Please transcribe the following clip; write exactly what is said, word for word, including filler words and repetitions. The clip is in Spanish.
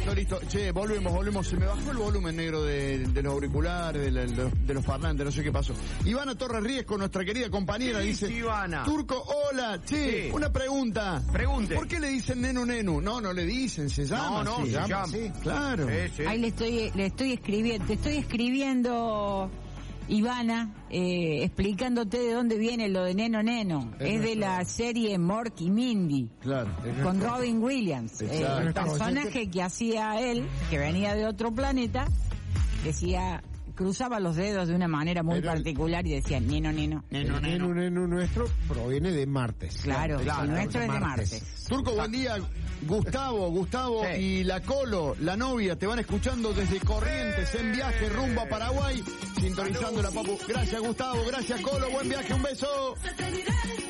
listo, listo. Che, volvemos, volvemos. Se me bajó el volumen negro de, de los auriculares, de, la, de, los, de los parlantes, no sé qué pasó. Ivana Torres Riesco, nuestra querida compañera, dice... dice Ivana? Turco, hola, che, Sí. una pregunta. Pregunte. ¿Por qué le dicen nenu nenu? No, no le dicen, se llama. No, no, se, se llama. llama. Sí, claro. Sí, sí. Ahí le estoy, le estoy escribiendo, te estoy escribiendo, Ivana, eh, explicándote de dónde viene lo de Neno Neno. Es Es de nuestro- la serie Mork y Mindy. Claro. Con Robin Williams. Eh, Exacto. el personaje que hacía él, que venía de otro planeta, decía, cruzaba los dedos de una manera muy Pero el- particular y decía, neno, neno. El nenu nenu nuestro proviene de Martes. Claro, Claro, el nuestro es de Martes. Martes. Turco, buen día. Gustavo, Gustavo Sí. y la Colo, la novia, te van escuchando desde Corrientes en viaje rumbo a Paraguay, sintonizando la Papu. Gracias, Gustavo, gracias, Colo, buen viaje, un beso.